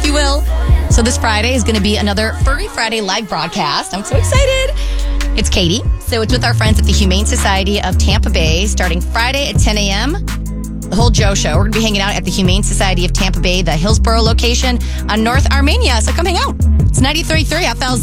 if you will. So this Friday is going to be another Furry Friday live broadcast. I'm so excited. It's Katie. So it's with our friends at the Humane Society of Tampa Bay starting Friday at 10 a.m. The whole Joe Show. We're going to be hanging out at the Humane Society of Tampa Bay, the Hillsborough location on North Armenia. So come hang out. It's 93.3 FLZ.